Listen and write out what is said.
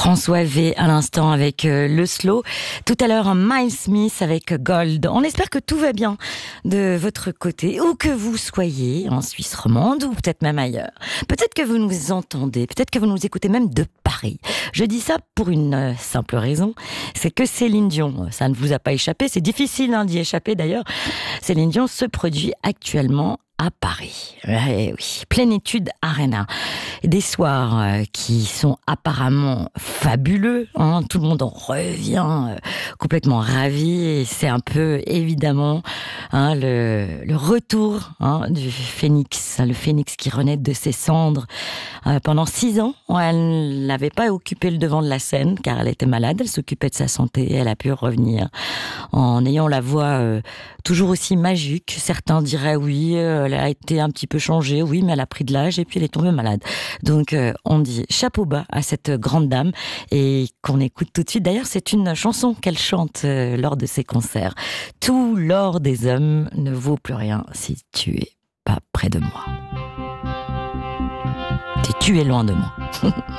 François V à l'instant avec le slow. Tout à l'heure, Miles Smith avec Gold. On espère que tout va bien de votre côté, où que vous soyez, en Suisse romande ou peut-être même ailleurs. Peut-être que vous nous entendez, peut-être que vous nous écoutez même de Paris. Je dis ça pour une simple raison, c'est que Céline Dion, ça ne vous a pas échappé, c'est difficile d'y échapper d'ailleurs. Céline Dion se produit actuellement à Paris. Oui, Plénitude Arena. Des soirs qui sont apparemment fabuleux. Tout le monde en revient complètement ravi. Et c'est un peu évidemment le retour du phénix. Le phénix qui renaît de ses cendres. Pendant 6 ans, elle n'avait pas occupé le devant de la scène car elle était malade. Elle s'occupait de sa santé. Elle a pu revenir en ayant la voix toujours aussi magique. Certains diraient oui, elle a été un petit peu changée, oui, mais elle a pris de l'âge et puis elle est tombée malade. Donc on dit chapeau bas à cette grande dame et qu'on écoute tout de suite. D'ailleurs, c'est une chanson qu'elle chante lors de ses concerts. Tout l'or des hommes ne vaut plus rien si tu es pas près de moi. Si tu es loin de moi.